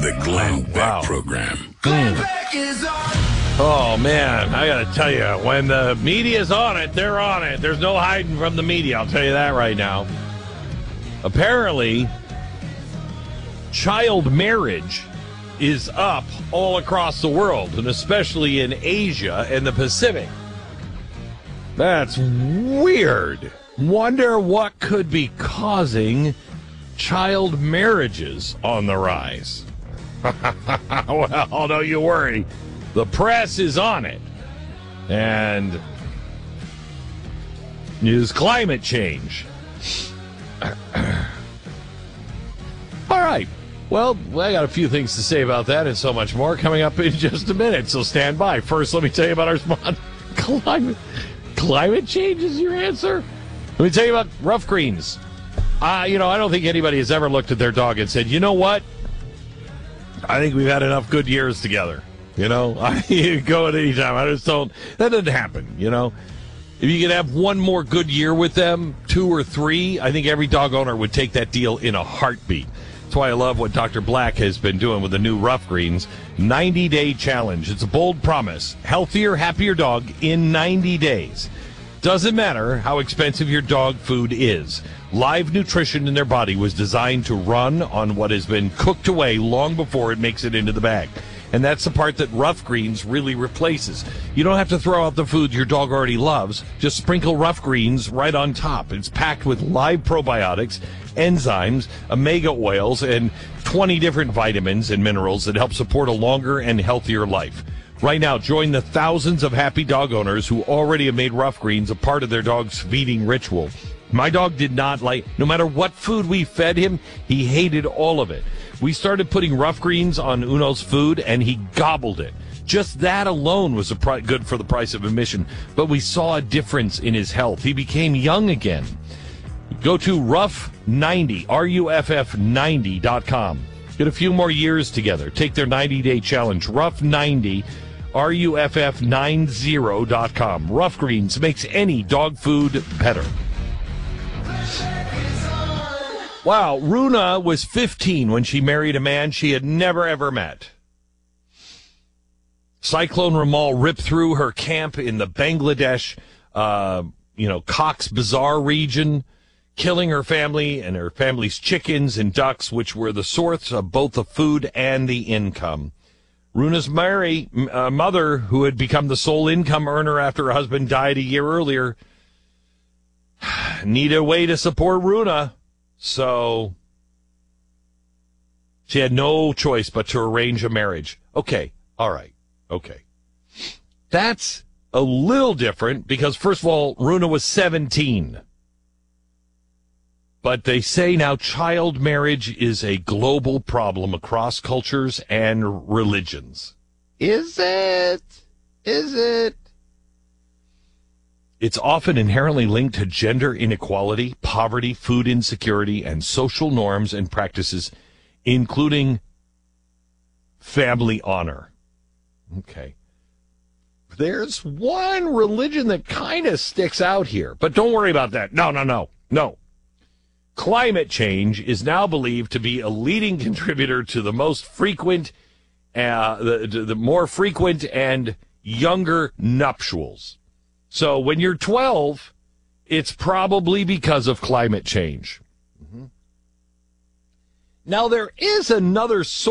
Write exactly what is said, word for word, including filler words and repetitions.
The Glenn Oh, Beck wow. Program. Oh, man, I got to tell you, when the media's on it, they're on it. There's no hiding from the media, I'll tell you that right now. Apparently, child marriage is up all across the world, and especially in Asia and the Pacific. That's weird. Wonder what could be causing child marriages on the rise. Well, don't you worry. The press is on it. And is climate change. All right. Well, I got a few things to say about that and so much more coming up in just a minute, so stand by. First, let me tell you about our sponsor. Climate, climate change is your answer? Let me tell you about Rough Greens. Uh, you know, I don't think anybody has ever looked at their dog and said, you know what? I think we've had enough good years together. You know, I you go at any time. I just don't. That doesn't happen, you know. If you could have one more good year with them, two or three, I think every dog owner would take that deal in a heartbeat. That's why I love what Doctor Black has been doing with the new Rough Greens ninety-day challenge. It's a bold promise. Healthier, happier dog in ninety days. Doesn't matter how expensive your dog food is. Live nutrition in their body was designed to run on what has been cooked away long before it makes it into the bag. And that's the part that Rough Greens really replaces. You don't have to throw out the food your dog already loves. Just sprinkle Rough Greens right on top. It's packed with live probiotics, enzymes, omega oils, and twenty different vitamins and minerals that help support a longer and healthier life. Right now, join the thousands of happy dog owners who already have made Rough Greens a part of their dog's feeding ritual. My dog did not like, no matter what food we fed him, he hated all of it. We started putting Rough Greens on Uno's food, and he gobbled it. Just that alone was a pri- good for the price of admission, but we saw a difference in his health. He became young again. Go to rough ninety, R U F F ninety dot com. Get a few more years together. Take their ninety-day challenge. Rough ninety, R U F F ninety dot com. Rough Greens makes any dog food better. Wow, Runa was fifteen when she married a man she had never, ever met. Cyclone Ramal ripped through her camp in the Bangladesh, uh, you know, Cox's Bazar region, killing her family and her family's chickens and ducks, which were the source of both the food and the income. Runa's Mary, uh, mother, who had become the sole income earner after her husband died a year earlier, needed a way to support Runa. So she had no choice but to arrange a marriage. Okay, all right, okay. That's a little different because, first of all, Runa was seventeen. But they say now child marriage is a global problem across cultures and religions. Is it? Is it? It's often inherently linked to gender inequality, poverty, food insecurity, and social norms and practices, including family honor. Okay. There's one religion that kind of sticks out here, but don't worry about that. No, no, no, no. Climate change is now believed to be a leading contributor to the most frequent, uh, the, the more frequent and younger nuptials. So when you're twelve, it's probably because of climate change. Mm-hmm. Now, there is another source.